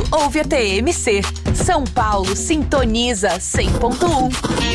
ouve a TMC. São Paulo sintoniza 100.1.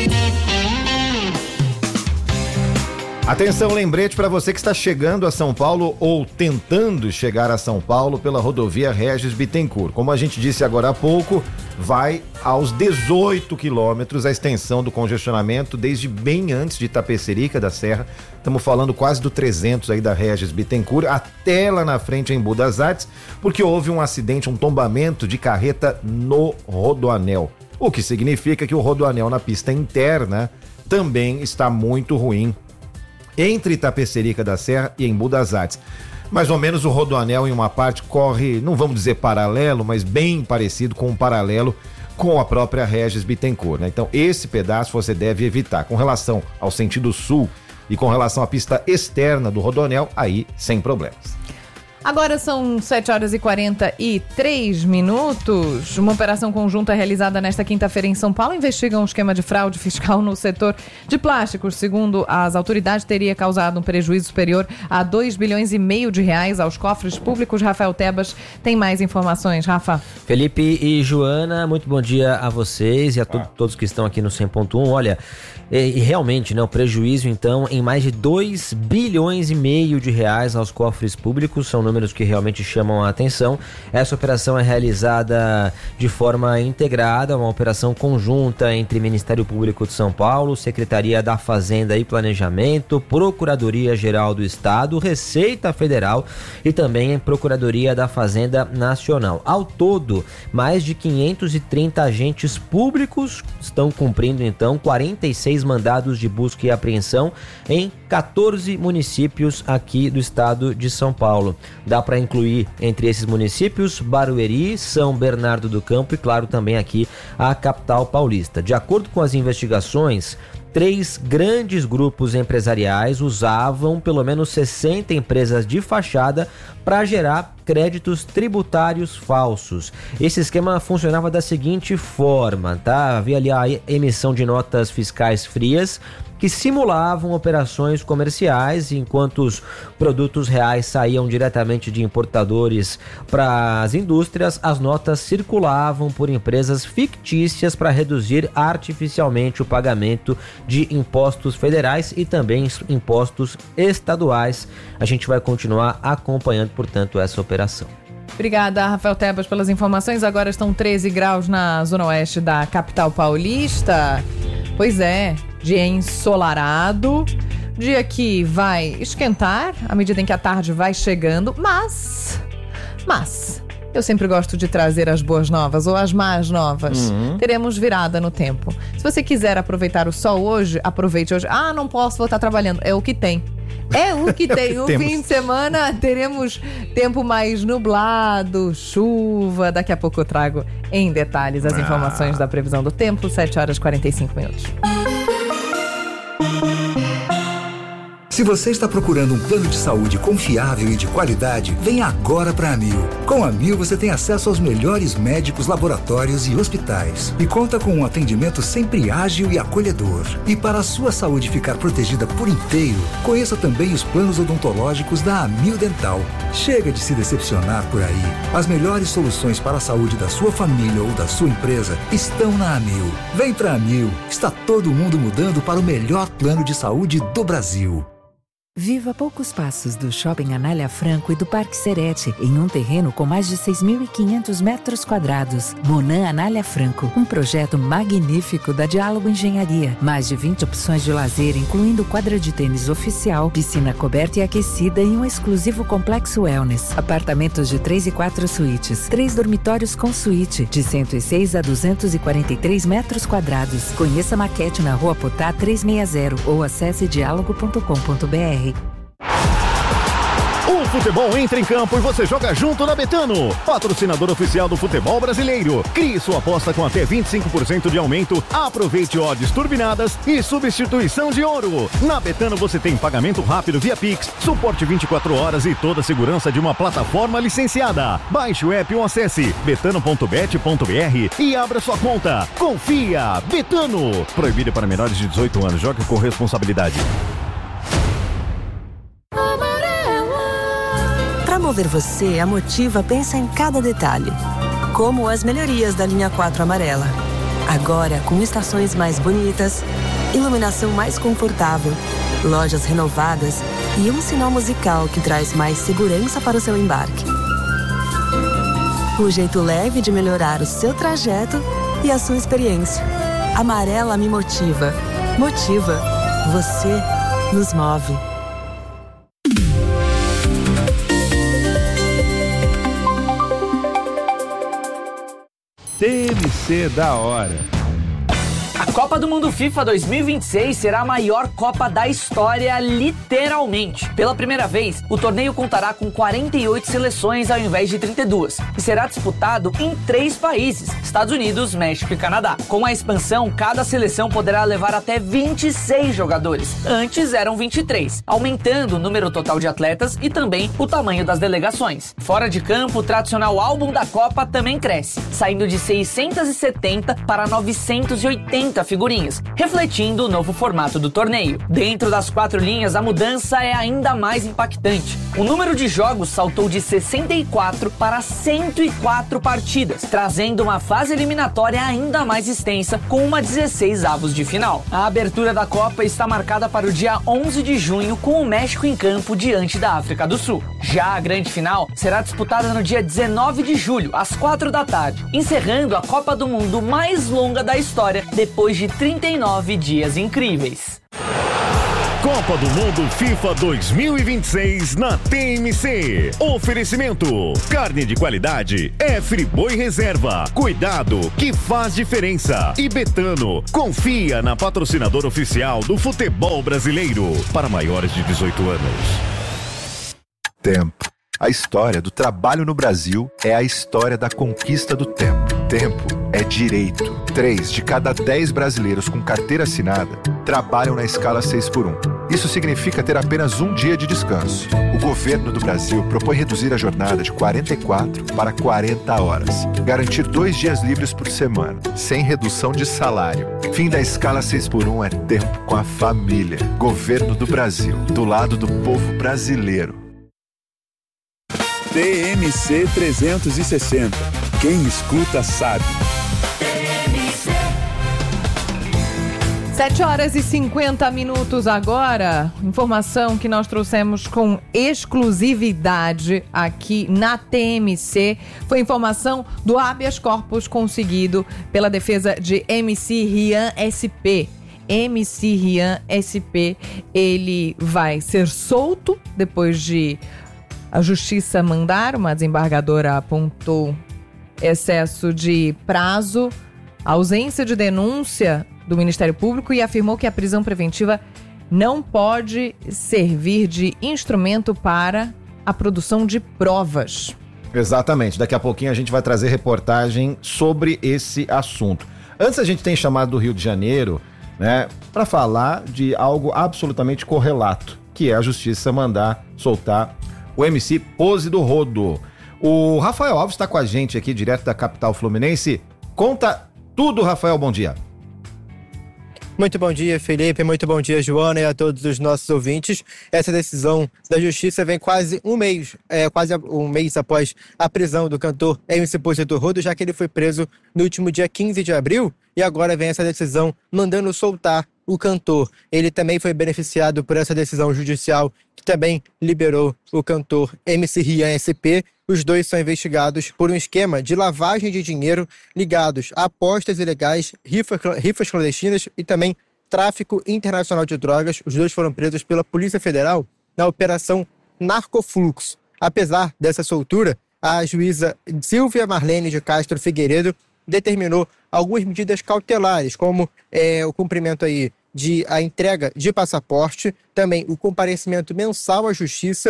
Atenção, lembrete para você que está chegando a São Paulo ou tentando chegar a São Paulo pela rodovia Regis Bittencourt. Como a gente disse agora há pouco, vai aos 18 quilômetros a extensão do congestionamento desde bem antes de Itapecerica da Serra. Estamos falando quase do 300 aí da Regis Bittencourt até lá na frente em Budas Artes, porque houve um acidente, um tombamento de carreta no rodoanel. O que significa que o rodoanel na pista interna também está muito ruim entre Itapecerica da Serra e em Budas Artes. Mais ou menos o rodoanel em uma parte corre, não vamos dizer paralelo, mas bem parecido com um paralelo com a própria Regis Bittencourt, né? Então esse pedaço você deve evitar. Com relação ao sentido sul e com relação à pista externa do rodoanel, aí sem problemas. Agora são 7h43. Uma operação conjunta realizada nesta quinta-feira em São Paulo investiga um esquema de fraude fiscal no setor de plásticos. Segundo as autoridades, teria causado um prejuízo superior a 2,5 bilhões de reais aos cofres públicos. Rafael Tebas tem mais informações. Rafa. Felipe e Joana, muito bom dia a vocês e a todos que estão aqui no 100.1. Olha, e realmente, né, o prejuízo então em mais de 2,5 bilhões de reais aos cofres públicos, são números que realmente chamam a atenção. Essa operação é realizada de forma integrada, uma operação conjunta entre Ministério Público de São Paulo, Secretaria da Fazenda e Planejamento, Procuradoria-Geral do Estado, Receita Federal e também Procuradoria da Fazenda Nacional. Ao todo, mais de 530 agentes públicos estão cumprindo então 46 mandados de busca e apreensão em 14 municípios aqui do estado de São Paulo. Dá para incluir entre esses municípios Barueri, São Bernardo do Campo e, claro, também aqui a capital paulista. De acordo com as investigações, 3 grandes grupos empresariais usavam pelo menos 60 empresas de fachada para gerar créditos tributários falsos. Esse esquema funcionava da seguinte forma, tá? Havia ali a emissão de notas fiscais frias que simulavam operações comerciais, enquanto os produtos reais saíam diretamente de importadores para as indústrias, as notas circulavam por empresas fictícias para reduzir artificialmente o pagamento de impostos federais e também impostos estaduais. A gente vai continuar acompanhando, portanto, essa operação. Obrigada, Rafael Tebas, pelas informações. Agora estão 13 graus na zona oeste da capital paulista. Pois é, dia ensolarado, dia que vai esquentar à medida em que a tarde vai chegando, mas eu sempre gosto de trazer as boas novas ou as más novas. Teremos virada no tempo. Se você quiser aproveitar o sol hoje, aproveite hoje. Ah, não posso, vou estar trabalhando. É o que tem. É o que tem. O fim de semana teremos tempo mais nublado, chuva. Daqui a pouco eu trago em detalhes as informações da previsão do tempo. 7h45. Se você está procurando um plano de saúde confiável e de qualidade, vem agora para a Amil. Com a Amil você tem acesso aos melhores médicos, laboratórios e hospitais. E conta com um atendimento sempre ágil e acolhedor. E para a sua saúde ficar protegida por inteiro, conheça também os planos odontológicos da Amil Dental. Chega de se decepcionar por aí. As melhores soluções para a saúde da sua família ou da sua empresa estão na Amil. Vem para a Amil. Está todo mundo mudando para o melhor plano de saúde do Brasil. Viva a poucos passos do Shopping Anália Franco e do Parque Serete, em um terreno com mais de 6.500 metros quadrados. Monan Anália Franco, um projeto magnífico da Diálogo Engenharia. Mais de 20 opções de lazer, incluindo quadra de tênis oficial, piscina coberta e aquecida e um exclusivo complexo wellness. Apartamentos de 3 e 4 suítes, 3 dormitórios com suíte, de 106 a 243 metros quadrados. Conheça a maquete na Rua Potá 360 ou acesse diálogo.com.br. O futebol entra em campo e você joga junto na Betano, patrocinador oficial do futebol brasileiro. Crie sua aposta com até 25% de aumento, aproveite odds turbinadas e substituição de ouro. Na Betano você tem pagamento rápido via Pix, suporte 24 horas e toda a segurança de uma plataforma licenciada. Baixe o app ou acesse betano.bet.br e abra sua conta. Confia! Betano! Proibido para menores de 18 anos. Jogue com responsabilidade. Para mover você, a Motiva pensa em cada detalhe. como as melhorias da linha 4 amarela. Agora com estações mais bonitas, iluminação mais confortável, lojas renovadas e um sinal musical que traz mais segurança para o seu embarque. Um jeito leve de melhorar o seu trajeto e a sua experiência. Amarela me motiva. Motiva. Você nos move. TMC da hora. A Copa do Mundo FIFA 2026 será a maior Copa da história, literalmente. Pela primeira vez, o torneio contará com 48 seleções ao invés de 32 e será disputado em 3 países, Estados Unidos, México e Canadá. Com a expansão, cada seleção poderá levar até 26 jogadores. Antes eram 23, aumentando o número total de atletas e também o tamanho das delegações. Fora de campo, o tradicional álbum da Copa também cresce, saindo de 670 para 980 figurinhas, refletindo o novo formato do torneio. Dentro das 4 linhas, a mudança é ainda mais impactante. O número de jogos saltou de 64 para 104 partidas, trazendo uma fase eliminatória ainda mais extensa, com uma 16 avos de final. A abertura da Copa está marcada para o dia 11 de junho, com o México em campo diante da África do Sul. Já a grande final será disputada no dia 19 de julho, às 4 da tarde, encerrando a Copa do Mundo mais longa da história, depois de 39 dias incríveis. Copa do Mundo FIFA 2026 na TMC. Oferecimento: carne de qualidade é Friboi Reserva. Cuidado que faz diferença. E Betano, confia na patrocinadora oficial do futebol brasileiro. Para maiores de 18 anos. Tempo. A história do trabalho no Brasil é a história da conquista do tempo. Tempo é direito. 3 de cada 10 brasileiros com carteira assinada trabalham na escala 6x1. Isso significa ter apenas um dia de descanso. O governo do Brasil propõe reduzir a jornada de 44 para 40 horas. Garantir 2 dias livres por semana, sem redução de salário. Fim da escala 6x1 é tempo com a família. Governo do Brasil, do lado do povo brasileiro. TMC 360. Quem escuta sabe. 7 horas e 50 minutos agora. Informação que nós trouxemos com exclusividade aqui na TMC. Foi informação do habeas corpus conseguido pela defesa de MC Rian SP. MC Rian SP, ele vai ser solto depois de a justiça mandar. Uma desembargadora apontou excesso de prazo, ausência de denúncia do Ministério Público e afirmou que a prisão preventiva não pode servir de instrumento para a produção de provas. Exatamente. Daqui a pouquinho a gente vai trazer reportagem sobre esse assunto. Antes a gente tem chamado do Rio de Janeiro, né, para falar de algo absolutamente correlato, que é a justiça mandar soltar o MC Pose do Rodo. O Rafael Alves está com a gente aqui, direto da capital fluminense. Conta tudo, Rafael, bom dia. Muito bom dia, Felipe. Muito bom dia, Joana, e a todos os nossos ouvintes. Essa decisão da Justiça vem quase um mês após a prisão do cantor MC Pose do Rodo, já que ele foi preso no último dia 15 de abril, e agora vem essa decisão mandando soltar o cantor. Ele também foi beneficiado por essa decisão judicial que também liberou o cantor MC Rian SP. Os dois são investigados por um esquema de lavagem de dinheiro ligados a apostas ilegais, rifas clandestinas e também tráfico internacional de drogas. Os dois foram presos pela Polícia Federal na Operação Narcofluxo. Apesar dessa soltura, a juíza Silvia Marlene de Castro Figueiredo determinou algumas medidas cautelares, como o cumprimento aí a entrega de passaporte, também o comparecimento mensal à justiça,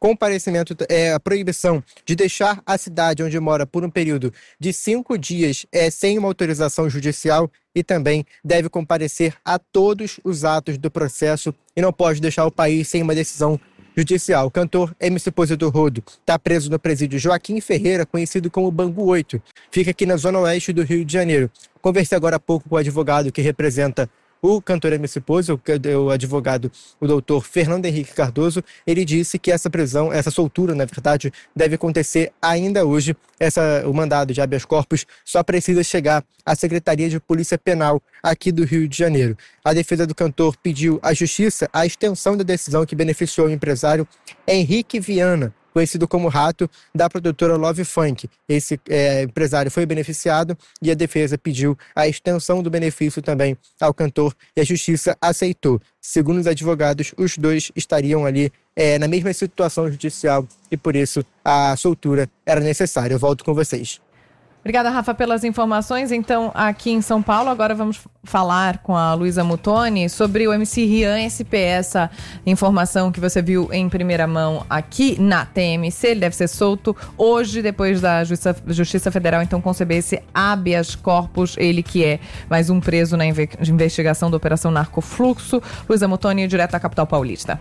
a proibição de deixar a cidade onde mora por um período de 5 dias sem uma autorização judicial, e também deve comparecer a todos os atos do processo e não pode deixar o país sem uma decisão judicial. O cantor MC Pose do Rodo está preso no presídio Joaquim Ferreira, conhecido como Bangu 8. Fica aqui na zona oeste do Rio de Janeiro. Conversei agora há pouco com o advogado que representa o cantor MC Pose, o advogado, o doutor Fernando Henrique Cardoso, ele disse que essa prisão, essa soltura, na verdade, deve acontecer ainda hoje. O mandado de habeas corpus só precisa chegar à Secretaria de Polícia Penal aqui do Rio de Janeiro. A defesa do cantor pediu à Justiça a extensão da decisão que beneficiou o empresário Henrique Viana, conhecido como Rato, da produtora Love Funk. Esse empresário foi beneficiado e a defesa pediu a extensão do benefício também ao cantor e a Justiça aceitou. Segundo os advogados, os dois estariam ali na mesma situação judicial e por isso a soltura era necessária. Eu volto com vocês. Obrigada, Rafa, pelas informações. Então, aqui em São Paulo, agora vamos falar com a Luísa Muttoni sobre o MC Rian SP, essa informação que você viu em primeira mão aqui na TMC. Ele deve ser solto hoje, depois da Justiça Federal, então, conceber esse habeas corpus, ele que é mais um preso na investigação da Operação Narcofluxo. Luísa Muttoni, direto da capital paulista.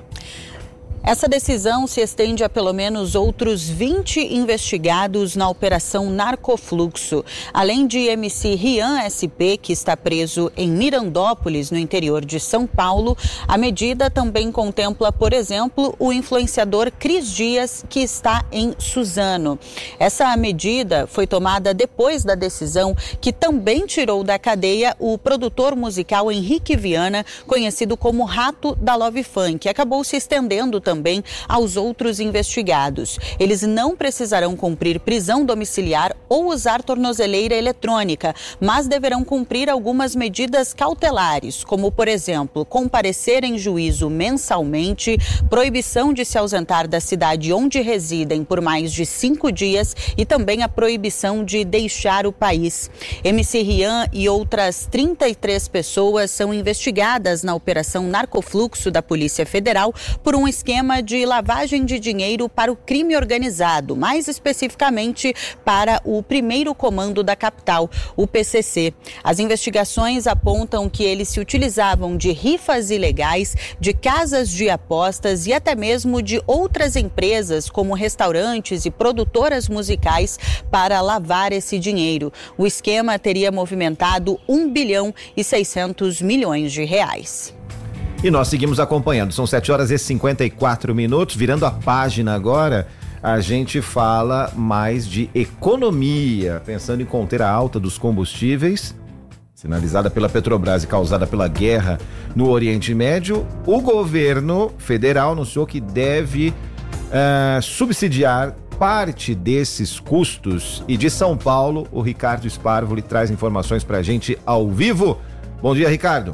Essa decisão se estende a pelo menos outros 20 investigados na Operação Narcofluxo. Além de MC Rian SP, que está preso em Mirandópolis, no interior de São Paulo, a medida também contempla, por exemplo, o influenciador Cris Dias, que está em Suzano. Essa medida foi tomada depois da decisão que também tirou da cadeia o produtor musical Henrique Viana, conhecido como Rato da Love Funk, que acabou se estendendo também aos outros investigados. Eles não precisarão cumprir prisão domiciliar ou usar tornozeleira eletrônica, mas deverão cumprir algumas medidas cautelares, como, por exemplo, comparecer em juízo mensalmente, proibição de se ausentar da cidade onde residem por mais de 5 dias e também a proibição de deixar o país. MC Rian e outras 33 pessoas são investigadas na Operação Narcofluxo da Polícia Federal por um esquema de lavagem de dinheiro para o crime organizado, mais especificamente para o primeiro comando da capital, o PCC. As investigações apontam que eles se utilizavam de rifas ilegais, de casas de apostas e até mesmo de outras empresas, como restaurantes e produtoras musicais, para lavar esse dinheiro. O esquema teria movimentado 1 bilhão e 600 milhões de reais. E nós seguimos acompanhando, são 7 horas e 54 minutos, virando a página agora, a gente fala mais de economia, pensando em conter a alta dos combustíveis, sinalizada pela Petrobras e causada pela guerra no Oriente Médio. O governo federal anunciou que deve subsidiar parte desses custos. E de São Paulo, o Ricardo Sparvoli traz informações pra gente ao vivo. Bom dia, Ricardo.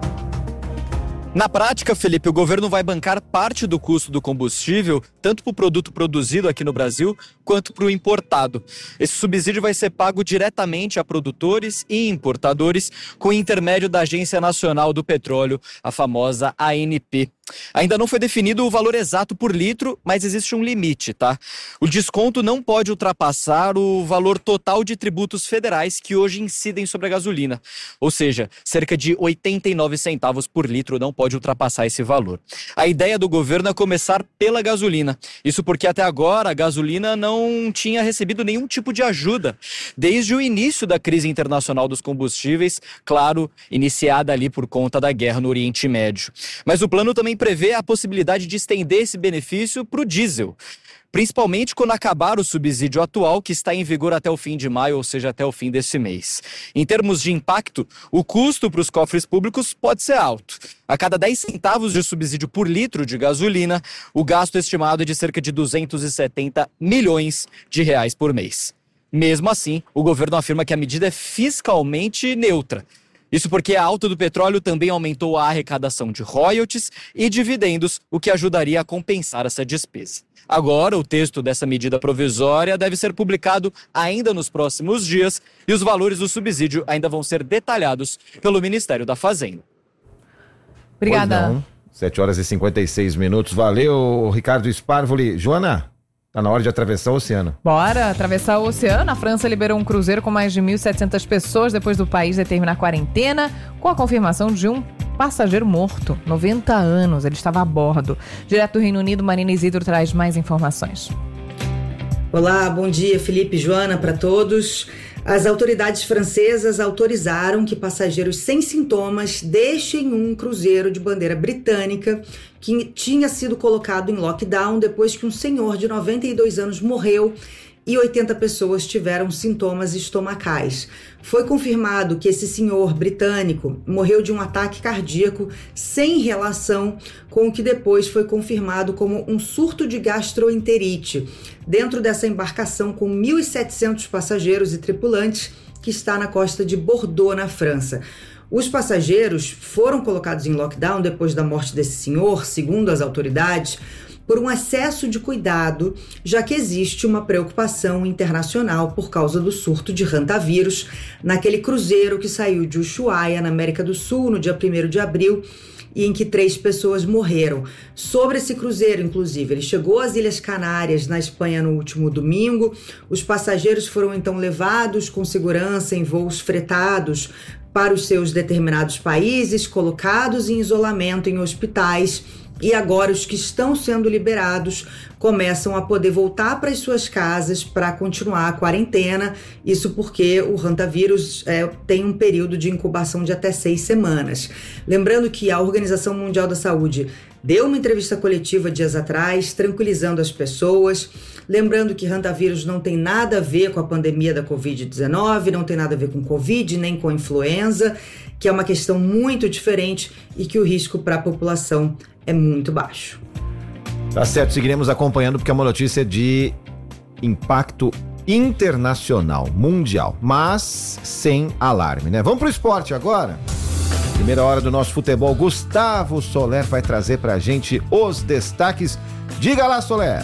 Na prática, Felipe, o governo vai bancar parte do custo do combustível, tanto para o produto produzido aqui no Brasil, quanto para o importado. Esse subsídio vai ser pago diretamente a produtores e importadores com intermédio da Agência Nacional do Petróleo, a famosa ANP. Ainda não foi definido o valor exato por litro, mas existe um limite, tá? O desconto não pode ultrapassar o valor total de tributos federais que hoje incidem sobre a gasolina. Ou seja, cerca de 89 centavos por litro não pode ultrapassar esse valor. A ideia do governo é começar pela gasolina. Isso porque até agora a gasolina não tinha recebido nenhum tipo de ajuda. Desde o início da crise internacional dos combustíveis, claro, iniciada ali por conta da guerra no Oriente Médio. Mas o plano também prevê a possibilidade de estender esse benefício para o diesel, principalmente quando acabar o subsídio atual, que está em vigor até o fim de maio, ou seja, até o fim desse mês. Em termos de impacto, o custo para os cofres públicos pode ser alto. A cada 10 centavos de subsídio por litro de gasolina, o gasto estimado é de cerca de 270 milhões de reais por mês. Mesmo assim, o governo afirma que a medida é fiscalmente neutra. Isso porque a alta do petróleo também aumentou a arrecadação de royalties e dividendos, o que ajudaria a compensar essa despesa. Agora, o texto dessa medida provisória deve ser publicado ainda nos próximos dias e os valores do subsídio ainda vão ser detalhados pelo Ministério da Fazenda. Obrigada. 7 horas e 56 minutos. Valeu, Ricardo Sparvoli. Joana, tá na hora de atravessar o oceano. Bora atravessar o oceano. A França liberou um cruzeiro com mais de 1.700 pessoas depois do país determinar a quarentena, com a confirmação de um passageiro morto, 90 anos. Ele estava a bordo. Direto do Reino Unido, Marina Isidro traz mais informações. Olá, bom dia, Felipe, Joana, para todos. As autoridades francesas autorizaram que passageiros sem sintomas deixem um cruzeiro de bandeira britânica que tinha sido colocado em lockdown depois que um senhor de 92 anos morreu e 80 pessoas tiveram sintomas estomacais. Foi confirmado que esse senhor britânico morreu de um ataque cardíaco sem relação com o que depois foi confirmado como um surto de gastroenterite dentro dessa embarcação com 1.700 passageiros e tripulantes que está na costa de Bordeaux, na França. Os passageiros foram colocados em lockdown depois da morte desse senhor, segundo as autoridades, por um excesso de cuidado, já que existe uma preocupação internacional por causa do surto de rantavírus naquele cruzeiro que saiu de Ushuaia, na América do Sul, no dia 1º de abril, e em que 3 pessoas morreram. Sobre esse cruzeiro, inclusive, ele chegou às Ilhas Canárias, na Espanha, no último domingo. Os passageiros foram então levados com segurança em voos fretados para os seus determinados países, colocados em isolamento em hospitais. E agora os que estão sendo liberados começam a poder voltar para as suas casas para continuar a quarentena. Isso porque o rantavírus tem um período de incubação de até 6 semanas. Lembrando que a Organização Mundial da Saúde deu uma entrevista coletiva dias atrás, tranquilizando as pessoas. Lembrando que rantavírus não tem nada a ver com a pandemia da Covid-19, não tem nada a ver com Covid, nem com influenza, que é uma questão muito diferente e que o risco para a população é muito baixo. Tá certo, seguiremos acompanhando porque é uma notícia de impacto internacional, mundial, mas sem alarme, né? Vamos pro esporte agora? Primeira hora do nosso futebol, Gustavo Soler vai trazer pra gente os destaques. Diga lá, Soler!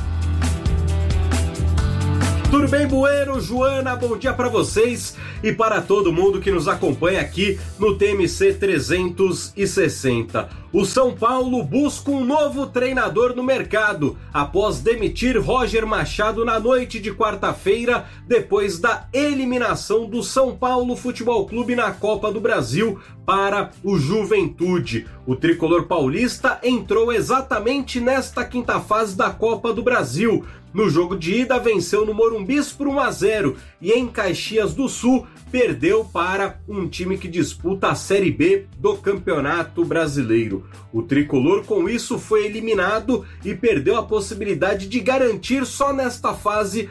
Tudo bem, Bueno, Joana, bom dia para vocês e para todo mundo que nos acompanha aqui no TMC 360. O São Paulo busca um novo treinador no mercado após demitir Roger Machado na noite de quarta-feira, depois da eliminação do São Paulo Futebol Clube na Copa do Brasil para o Juventude. O tricolor paulista entrou exatamente nesta quinta fase da Copa do Brasil. No jogo de ida, venceu no Morumbis por 1-0 e em Caxias do Sul perdeu para um time que disputa a Série B do Campeonato Brasileiro. O tricolor, com isso, foi eliminado e perdeu a possibilidade de garantir só nesta fase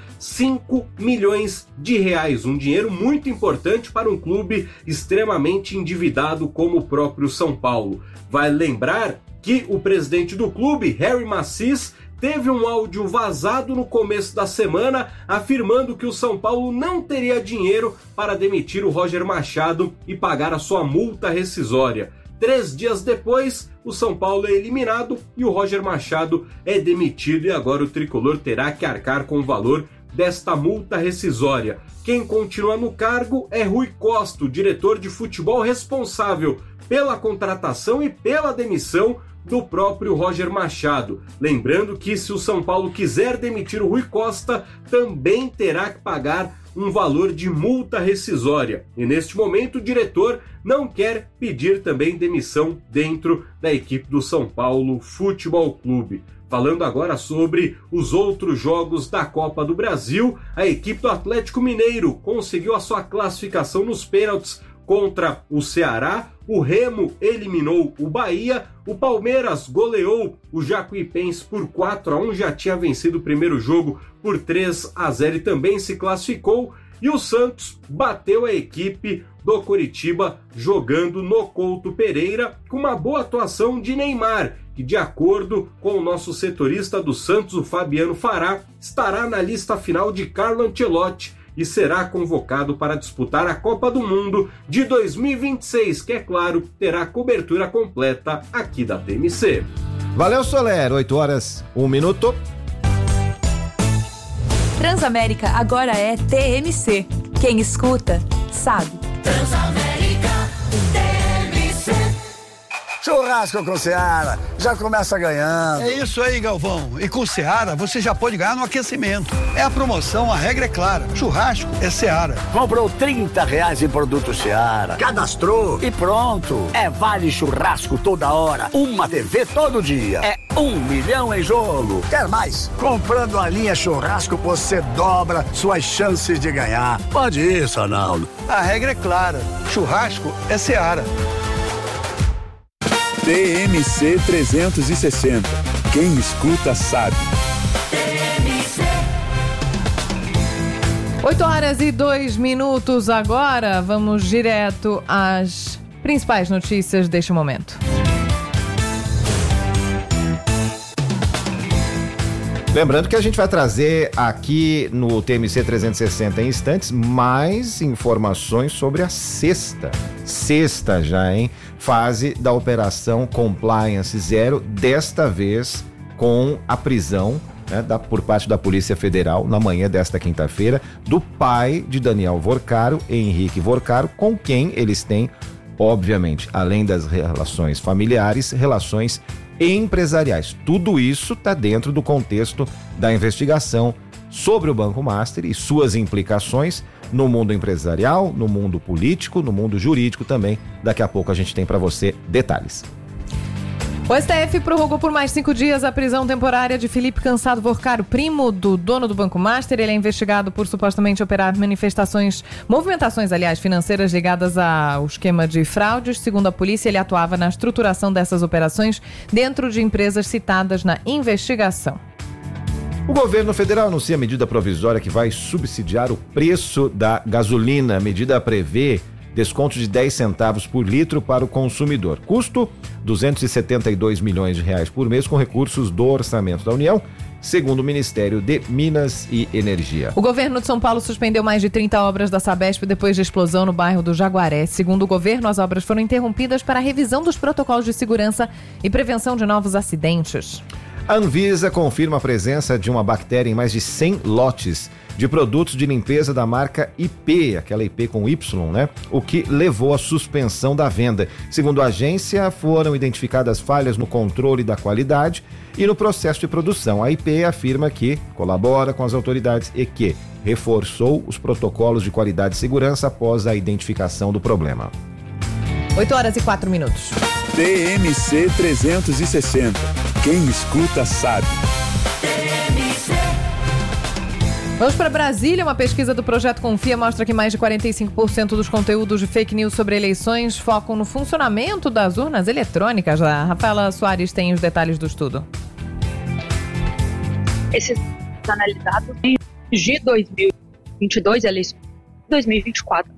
5 milhões de reais, um dinheiro muito importante para um clube extremamente endividado como o próprio São Paulo. Vai lembrar que o presidente do clube, Harry Macis, teve um áudio vazado no começo da semana afirmando que o São Paulo não teria dinheiro para demitir o Roger Machado e pagar a sua multa rescisória. 3 dias depois, o São Paulo é eliminado e o Roger Machado é demitido e agora o tricolor terá que arcar com o valor desta multa rescisória. Quem continua no cargo é Rui Costa, o diretor de futebol responsável pela contratação e pela demissão do próprio Roger Machado. Lembrando que se o São Paulo quiser demitir o Rui Costa, também terá que pagar um valor de multa rescisória. E neste momento o diretor não quer pedir também demissão dentro da equipe do São Paulo Futebol Clube. Falando agora sobre os outros jogos da Copa do Brasil, a equipe do Atlético Mineiro conseguiu a sua classificação nos pênaltis contra o Ceará, o Remo eliminou o Bahia, o Palmeiras goleou o Jacuipense por 4-1, já tinha vencido o primeiro jogo por 3-0 e também se classificou, e o Santos bateu a equipe do Coritiba jogando no Couto Pereira com uma boa atuação de Neymar, que de acordo com o nosso setorista do Santos, o Fabiano Fará, estará na lista final de Carlo Ancelotti e será convocado para disputar a Copa do Mundo de 2026, que, é claro, terá cobertura completa aqui da TMC. Valeu, Soler. 8h01. Transamérica agora é TMC. Quem escuta, sabe. Transamérica, TMC. Churrasco com Seara, já começa ganhando. É isso aí, Galvão. E com Seara, você já pode ganhar no aquecimento. É a promoção, a regra é clara. Churrasco é Seara. Comprou R$30 em produto Seara, cadastrou e pronto. É vale churrasco toda hora, uma TV todo dia. É 1 milhão em jogo. Quer mais? Comprando a linha churrasco, você dobra suas chances de ganhar. Pode isso, Arnaldo. A regra é clara. Churrasco é Seara. TMC 360. Quem escuta sabe. 8h02 agora. Vamos direto às principais notícias deste momento. Lembrando que a gente vai trazer aqui no TMC 360 em instantes mais informações sobre a sexta já, hein? Fase da Operação Compliance Zero, desta vez com a prisão, né, por parte da Polícia Federal, na manhã desta quinta-feira, do pai de Daniel Vorcaro, Henrique Vorcaro, com quem eles têm, obviamente, além das relações familiares, relações empresariais. Tudo isso está dentro do contexto da investigação sobre o Banco Master e suas implicações no mundo empresarial, no mundo político, no mundo jurídico também. Daqui a pouco a gente tem para você detalhes. O STF prorrogou por mais 5 dias a prisão temporária de Felipe Cansado Vorcaro, primo do dono do Banco Master. Ele é investigado por supostamente operar movimentações, financeiras ligadas ao esquema de fraudes. Segundo a polícia, ele atuava na estruturação dessas operações dentro de empresas citadas na investigação. O governo federal anuncia a medida provisória que vai subsidiar o preço da gasolina. A medida prevê desconto de 10 centavos por litro para o consumidor. Custo, R$272 milhões por mês com recursos do orçamento da União, segundo o Ministério de Minas e Energia. O governo de São Paulo suspendeu mais de 30 obras da Sabesp depois de explosão no bairro do Jaguaré. Segundo o governo, as obras foram interrompidas para a revisão dos protocolos de segurança e prevenção de novos acidentes. A Anvisa confirma a presença de uma bactéria em mais de 100 lotes de produtos de limpeza da marca IP, aquela IP com Y, né? O que levou à suspensão da venda. Segundo a agência, foram identificadas falhas no controle da qualidade e no processo de produção. A IP afirma que colabora com as autoridades e que reforçou os protocolos de qualidade e segurança após a identificação do problema. 8h04. TMC 360. Quem escuta sabe. Vamos para Brasília. Uma pesquisa do Projeto Confia mostra que mais de 45% dos conteúdos de fake news sobre eleições focam no funcionamento das urnas eletrônicas. A Rafaela Soares tem os detalhes do estudo. Esses analisados de 2022 e eleições de 2024.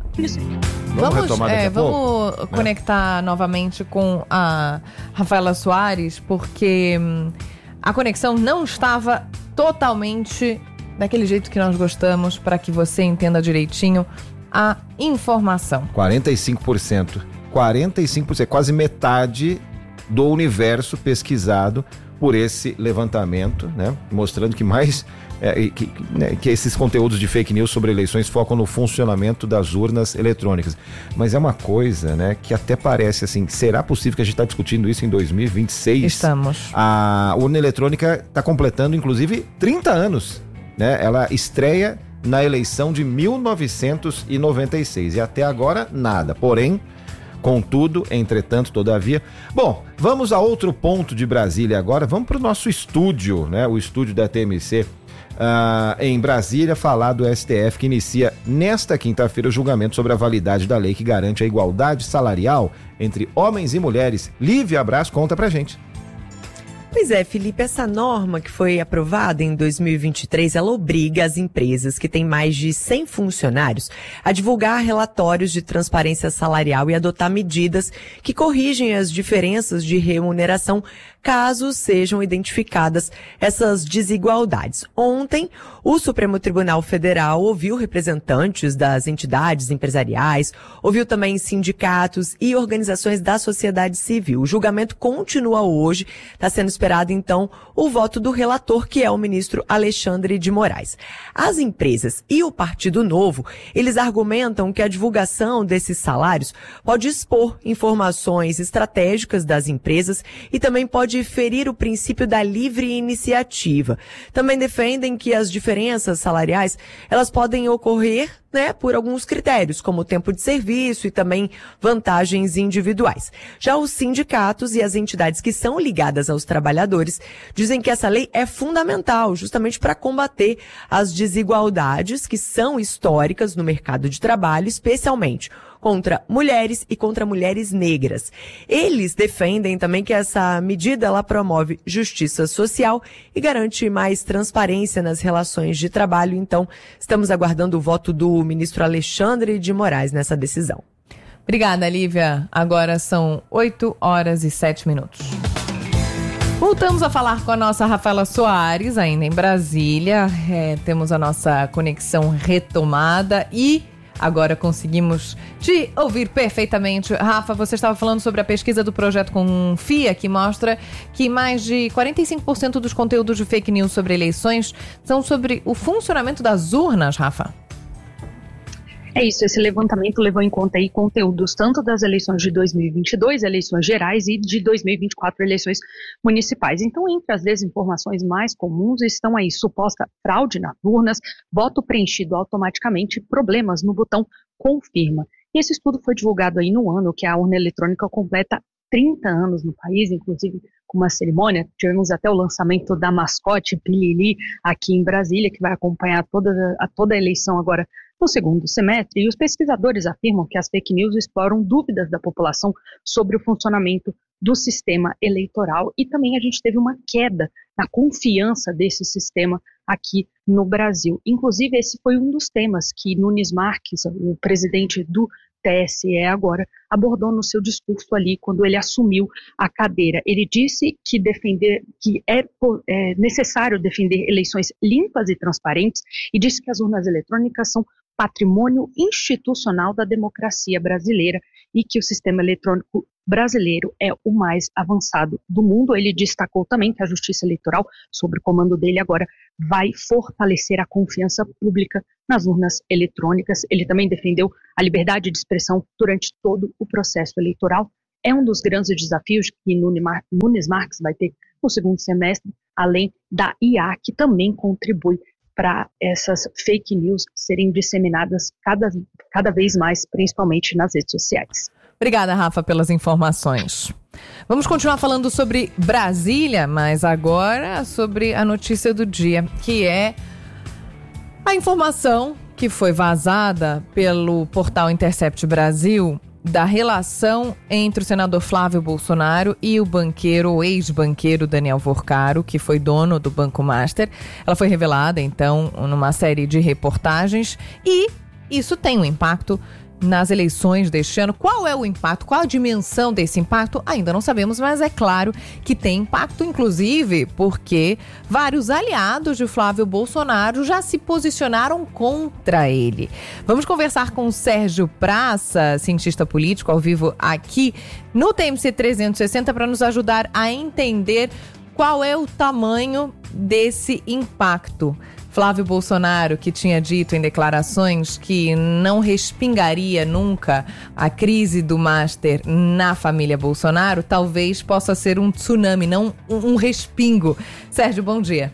Vamos conectar novamente com a Rafaela Soares, porque a conexão não estava totalmente daquele jeito que nós gostamos, para que você entenda direitinho a informação. 45%, quase metade do universo pesquisado por esse levantamento, né? Mostrando que que esses conteúdos de fake news sobre eleições focam no funcionamento das urnas eletrônicas. Mas é uma coisa, né, que até parece assim, será possível que a gente está discutindo isso em 2026? Estamos. A urna eletrônica está completando, inclusive, 30 anos, né? Ela estreia na eleição de 1996 e até agora nada. Porém, contudo, entretanto, todavia. Bom, vamos a outro ponto de Brasília agora. Vamos para o nosso estúdio, né? O estúdio da TMC em Brasília, falar do STF que inicia nesta quinta-feira o julgamento sobre a validade da lei que garante a igualdade salarial entre homens e mulheres. Lívia Braz conta pra gente. Pois é, Felipe, essa norma que foi aprovada em 2023, ela obriga as empresas que têm mais de 100 funcionários a divulgar relatórios de transparência salarial e adotar medidas que corrigem as diferenças de remuneração caso sejam identificadas essas desigualdades. Ontem, o Supremo Tribunal Federal ouviu representantes das entidades empresariais, ouviu também sindicatos e organizações da sociedade civil. O julgamento continua hoje, está sendo esperado então o voto do relator, que é o ministro Alexandre de Moraes. As empresas e o Partido Novo, eles argumentam que a divulgação desses salários pode expor informações estratégicas das empresas e também pode ferir o princípio da livre iniciativa. Também defendem que as diferenças salariais, elas podem ocorrer, por alguns critérios, como o tempo de serviço e também vantagens individuais. Já os sindicatos e as entidades que são ligadas aos trabalhadores dizem que essa lei é fundamental justamente para combater as desigualdades que são históricas no mercado de trabalho, especialmente contra mulheres e contra mulheres negras. Eles defendem também que essa medida ela promove justiça social e garante mais transparência nas relações de trabalho. Então, estamos aguardando o voto do ministro Alexandre de Moraes nessa decisão. Obrigada, Lívia. Agora são 8h07. Voltamos a falar com a nossa Rafaela Soares, ainda em Brasília. Temos a nossa conexão retomada e agora conseguimos te ouvir perfeitamente. Rafa, você estava falando sobre a pesquisa do Projeto Confia, que mostra que mais de 45% dos conteúdos de fake news sobre eleições são sobre o funcionamento das urnas, Rafa. É isso, esse levantamento levou em conta aí conteúdos tanto das eleições de 2022, eleições gerais, e de 2024, eleições municipais. Então, entre as desinformações mais comuns estão aí suposta fraude nas urnas, voto preenchido automaticamente, problemas no botão confirma. E esse estudo foi divulgado aí no ano que a urna eletrônica completa 30 anos no país, inclusive com uma cerimônia. Tivemos até o lançamento da mascote Pilili aqui em Brasília, que vai acompanhar toda a eleição agora no segundo semestre, e os pesquisadores afirmam que as fake news exploram dúvidas da população sobre o funcionamento do sistema eleitoral, e também a gente teve uma queda na confiança desse sistema aqui no Brasil. Inclusive, esse foi um dos temas que Nunes Marques, o presidente do TSE agora, abordou no seu discurso ali quando ele assumiu a cadeira. Ele disse que é necessário defender eleições limpas e transparentes, e disse que as urnas eletrônicas são patrimônio institucional da democracia brasileira e que o sistema eletrônico brasileiro é o mais avançado do mundo. Ele destacou também que a Justiça Eleitoral, sob o comando dele agora, vai fortalecer a confiança pública nas urnas eletrônicas. Ele também defendeu a liberdade de expressão durante todo o processo eleitoral. É um dos grandes desafios que Nunes Marques vai ter no segundo semestre, além da IA, que também contribui para essas fake news serem disseminadas cada vez mais, principalmente nas redes sociais. Obrigada, Rafa, pelas informações. Vamos continuar falando sobre Brasília, mas agora sobre a notícia do dia, que é a informação que foi vazada pelo portal Intercept Brasil da relação entre o senador Flávio Bolsonaro e o ex-banqueiro Daniel Vorcaro, que foi dono do Banco Master. Ela foi revelada, então, numa série de reportagens, e isso tem um impacto nas eleições deste ano. Qual é o impacto? Qual a dimensão desse impacto? Ainda não sabemos, mas é claro que tem impacto, inclusive porque vários aliados de Flávio Bolsonaro já se posicionaram contra ele. Vamos conversar com o Sérgio Praça, cientista político, ao vivo aqui no TMC 360, para nos ajudar a entender qual é o tamanho desse impacto. Flávio Bolsonaro, que tinha dito em declarações que não respingaria nunca a crise do Master na família Bolsonaro, talvez possa ser um tsunami, não um respingo. Sérgio, bom dia.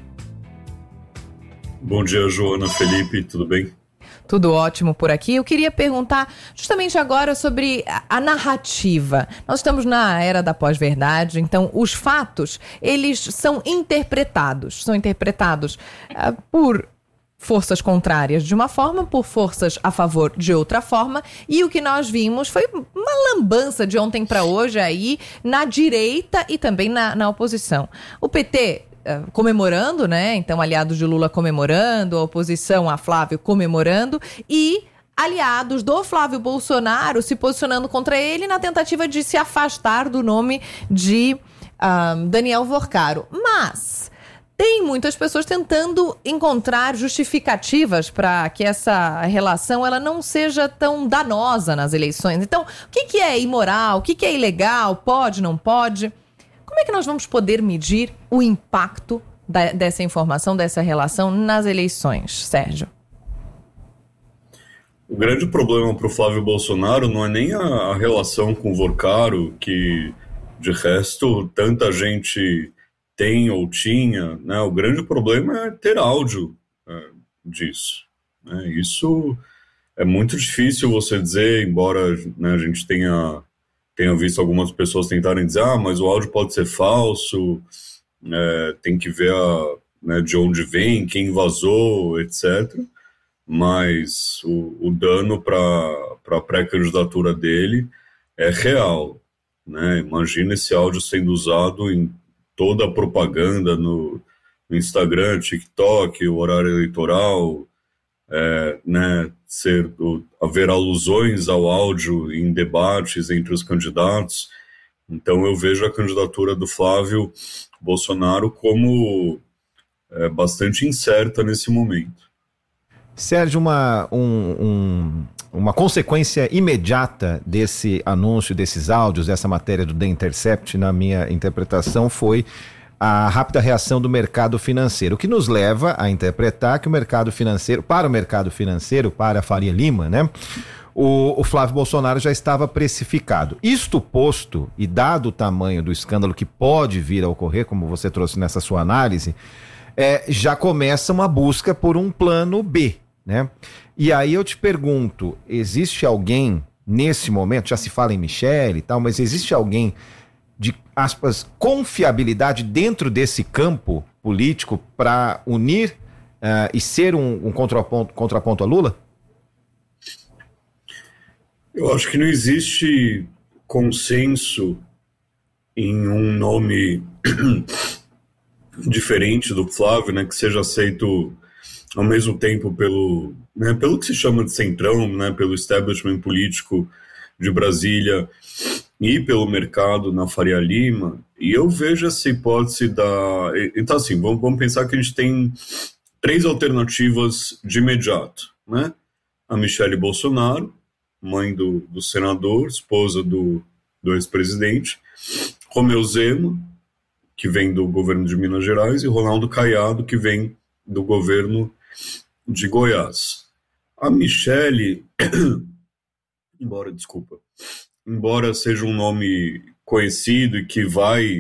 Bom dia, Joana, Felipe, tudo bem? Tudo ótimo por aqui. Eu queria perguntar justamente agora sobre a narrativa. Nós estamos na era da pós-verdade, então os fatos, eles são interpretados por forças contrárias de uma forma, por forças a favor de outra forma, e o que nós vimos foi uma lambança de ontem para hoje aí na direita e também na oposição. O PT comemorando, né? Então, aliados de Lula comemorando, a oposição a Flávio comemorando, e aliados do Flávio Bolsonaro se posicionando contra ele na tentativa de se afastar do nome de Daniel Vorcaro. Mas tem muitas pessoas tentando encontrar justificativas para que essa relação ela não seja tão danosa nas eleições. Então, o que é imoral? O que é ilegal? Pode, não pode? Como é que nós vamos poder medir o impacto dessa informação, dessa relação nas eleições, Sérgio? O grande problema para o Flávio Bolsonaro não é nem a relação com o Vorcaro, que, de resto, tanta gente tem ou tinha, né? O grande problema é ter áudio disso. Né? Isso é muito difícil você dizer, embora, né, a gente tenha visto algumas pessoas tentarem dizer, mas o áudio pode ser falso, tem que ver né, de onde vem, quem vazou, etc. Mas o dano para a pré-candidatura dele é real. Né? Imagina esse áudio sendo usado em toda a propaganda no Instagram, TikTok, o horário eleitoral, né, haver alusões ao áudio em debates entre os candidatos. Então eu vejo a candidatura do Flávio Bolsonaro como bastante incerta nesse momento. Sérgio, uma consequência imediata desse anúncio, desses áudios, dessa matéria do The Intercept, na minha interpretação, foi a rápida reação do mercado financeiro, o que nos leva a interpretar que para a Faria Lima, né, o Flávio Bolsonaro já estava precificado. Isto posto, e dado o tamanho do escândalo que pode vir a ocorrer, como você trouxe nessa sua análise, já começa uma busca por um plano B, né? E aí eu te pergunto, existe alguém nesse momento, já se fala em Michele e tal, mas existe alguém de, aspas, confiabilidade dentro desse campo político para unir e ser um contraponto a Lula? Eu acho que não existe consenso em um nome diferente do Flávio, né, que seja aceito ao mesmo tempo pelo que se chama de centrão, né, pelo establishment político de Brasília e pelo mercado na Faria Lima. E eu vejo essa hipótese Então, assim, vamos pensar que a gente tem 3 alternativas de imediato, né? A Michele Bolsonaro, mãe do senador, esposa do ex-presidente, Romeu Zema, que vem do governo de Minas Gerais, e Ronaldo Caiado, que vem do governo de Goiás. A Michele, embora seja um nome conhecido e que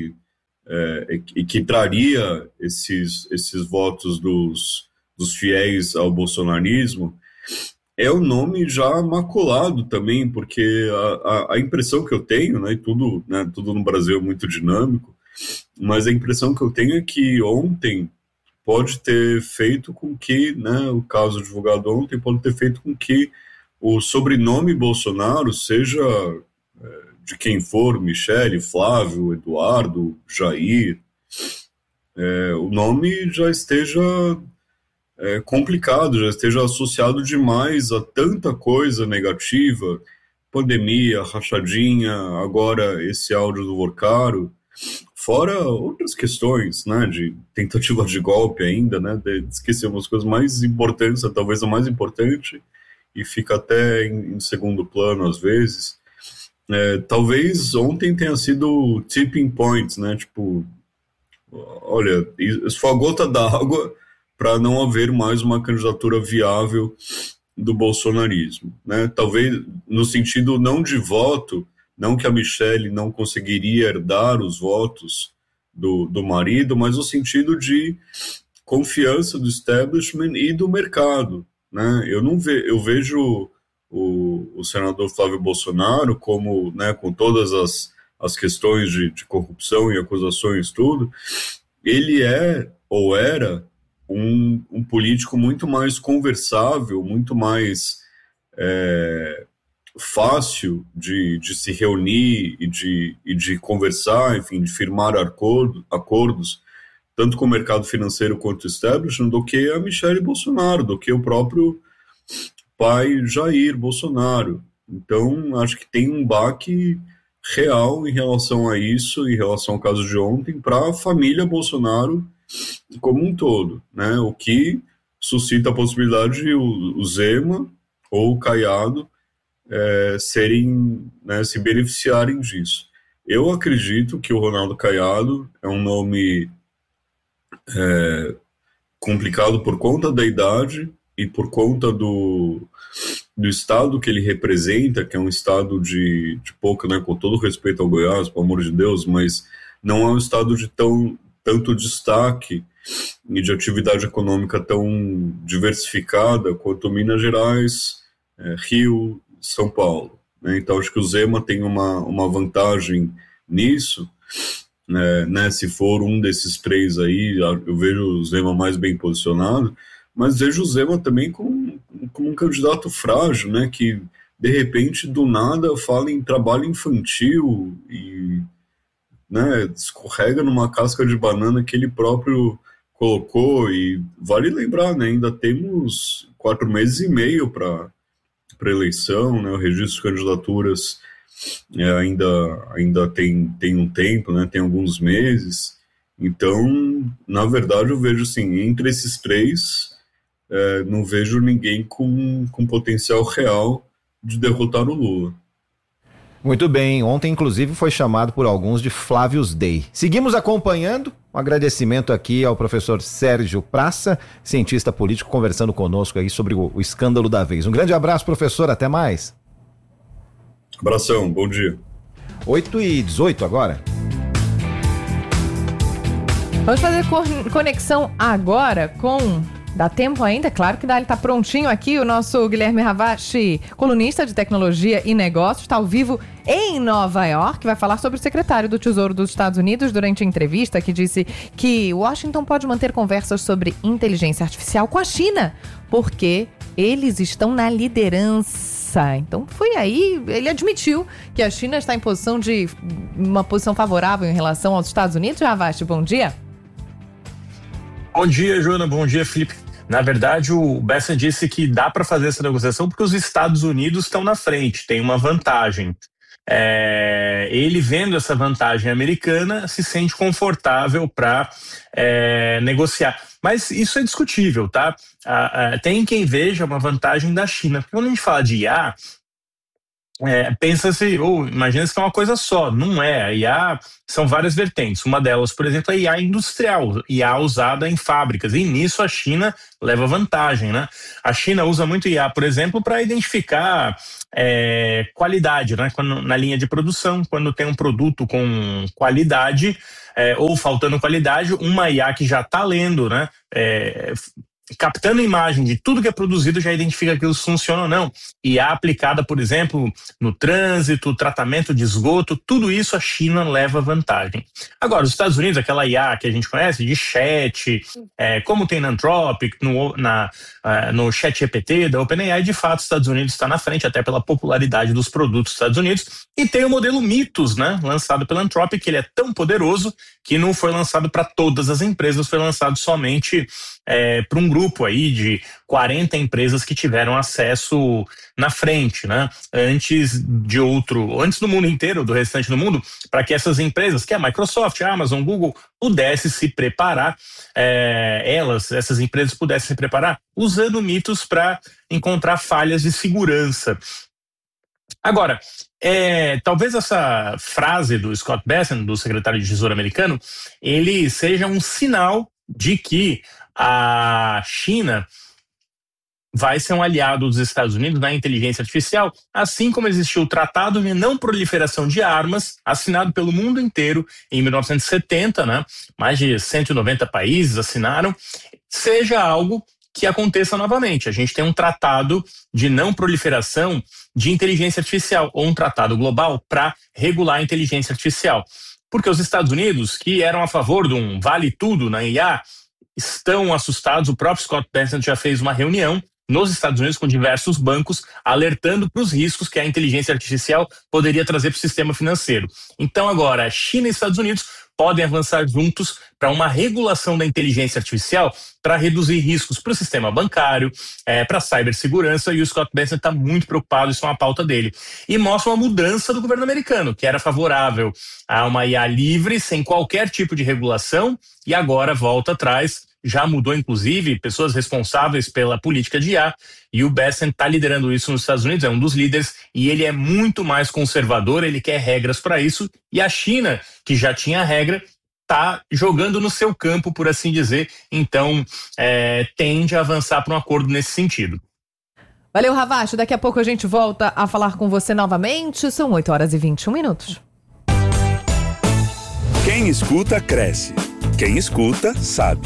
e que traria esses votos dos fiéis ao bolsonarismo, é um nome já maculado também, porque a impressão que eu tenho, né, tudo no Brasil é muito dinâmico, mas a impressão que eu tenho é que ontem pode ter feito com que, né, o caso divulgado ontem pode ter feito com que o sobrenome Bolsonaro seja de quem for, Michele, Flávio, Eduardo, Jair, o nome já esteja complicado, já esteja associado demais a tanta coisa negativa, pandemia, rachadinha, agora esse áudio do Vorcaro, fora outras questões, né, de tentativa de golpe ainda, né, de esquecer umas coisas mais importantes, talvez a mais importante, e fica até em segundo plano às vezes. Talvez ontem tenha sido tipping point, né, tipo, olha, isso foi a gota d'água para não haver mais uma candidatura viável do bolsonarismo, né, talvez no sentido não de voto, não que a Michele não conseguiria herdar os votos do marido, mas no sentido de confiança do establishment e do mercado, né? Eu vejo o senador Flávio Bolsonaro como, né, com todas as questões de corrupção e acusações, tudo, ele ou era um político muito mais conversável, muito mais fácil de se reunir e de conversar, enfim, de firmar acordos, tanto com o mercado financeiro quanto o establishment, do que a Michele Bolsonaro, do que o próprio pai Jair Bolsonaro. Então, acho que tem um baque real em relação a isso, em relação ao caso de ontem, para a família Bolsonaro como um todo, né? O que suscita a possibilidade de o Zema ou o Caiado serem, né, se beneficiarem disso. Eu acredito que o Ronaldo Caiado é um nome complicado por conta da idade e por conta do estado que ele representa, que é um estado de pouco, né, com todo respeito ao Goiás, pelo amor de Deus, mas não é um estado de tanto destaque e de atividade econômica tão diversificada quanto Minas Gerais, Rio, São Paulo, né? Então acho que o Zema tem uma vantagem nisso, né? Se for um desses três aí, eu vejo o Zema mais bem posicionado, mas vejo o Zema também como um candidato frágil, né? Que de repente do nada fala em trabalho infantil e, né, escorrega numa casca de banana que ele próprio colocou. E vale lembrar, né, ainda temos 4 meses e meio para eleição, né, o registro de candidaturas ainda tem um tempo, né, tem alguns meses. Então, na verdade, eu vejo assim, entre esses três, não vejo ninguém com potencial real de derrotar o Lula. Muito bem, ontem inclusive foi chamado por alguns de Flávios Day. Seguimos acompanhando, um agradecimento aqui ao professor Sérgio Praça, cientista político, conversando conosco aí sobre o escândalo da vez. Um grande abraço, professor, até mais. Abração, bom dia. 8h18 agora. Vamos fazer conexão agora com... Dá tempo ainda? Claro que dá, ele tá prontinho aqui, o nosso Guilherme Ravache, colunista de tecnologia e negócios, está ao vivo em Nova York, vai falar sobre o secretário do Tesouro dos Estados Unidos durante a entrevista que disse que Washington pode manter conversas sobre inteligência artificial com a China, porque eles estão na liderança. Então foi aí, ele admitiu que a China está em uma posição favorável em relação aos Estados Unidos. Ravache, bom dia. Bom dia, Joana. Bom dia, Felipe. Na verdade, o Bessa disse que dá para fazer essa negociação porque os Estados Unidos estão na frente, tem uma vantagem. Ele, vendo essa vantagem americana, se sente confortável para negociar. Mas isso é discutível, tá? Tem quem veja uma vantagem da China. Porque quando a gente fala de IA, pensa-se, imagina-se que é uma coisa só. Não é. A IA são várias vertentes. Uma delas, por exemplo, é a IA industrial, IA usada em fábricas. E nisso a China leva vantagem, né? A China usa muito IA, por exemplo, para identificar qualidade, né? Na linha de produção, quando tem um produto com qualidade ou faltando qualidade, uma IA que já está lendo, né? Captando a imagem de tudo que é produzido, já identifica que aquilo funciona ou não. IA aplicada, por exemplo, no trânsito, tratamento de esgoto, tudo isso a China leva vantagem. Agora, os Estados Unidos, aquela IA que a gente conhece, de chat, como tem na Anthropic, no chat GPT da OpenAI, de fato, os Estados Unidos está na frente, até pela popularidade dos produtos dos Estados Unidos. E tem o modelo Mythos, né, lançado pela Anthropic, que ele é tão poderoso que não foi lançado para todas as empresas, foi lançado somente para um grupo aí de 40 empresas que tiveram acesso na frente, né? Antes do mundo inteiro, do restante do mundo, para que essas empresas, que é a Microsoft, a Amazon, Google, pudessem se preparar, essas empresas pudessem se preparar usando mitos para encontrar falhas de segurança. Agora, talvez essa frase do Scott Bessent, do secretário de Tesouro americano, ele seja um sinal de que a China vai ser um aliado dos Estados Unidos na inteligência artificial, assim como existiu o Tratado de Não Proliferação de Armas, assinado pelo mundo inteiro em 1970, né? Mais de 190 países assinaram, seja algo que aconteça novamente. A gente tem um tratado de não proliferação de inteligência artificial, ou um tratado global para regular a inteligência artificial. Porque os Estados Unidos, que eram a favor de um vale tudo na IA, estão assustados. O próprio Scott Bessent já fez uma reunião nos Estados Unidos com diversos bancos, alertando para os riscos que a inteligência artificial poderia trazer para o sistema financeiro. Então agora, China e Estados Unidos podem avançar juntos para uma regulação da inteligência artificial para reduzir riscos para o sistema bancário, para a cibersegurança, e o Scott Bessent está muito preocupado, isso é uma pauta dele. E mostra uma mudança do governo americano, que era favorável a uma IA livre, sem qualquer tipo de regulação, e agora volta atrás. Já mudou, inclusive, pessoas responsáveis pela política de IA, e o Bessent está liderando isso nos Estados Unidos, é um dos líderes, e ele é muito mais conservador, ele quer regras para isso, e a China, que já tinha regra, está jogando no seu campo, por assim dizer, então tende a avançar para um acordo nesse sentido. Valeu, Ravache, daqui a pouco a gente volta a falar com você novamente, são 8h21. Quem escuta, cresce. Quem escuta, sabe.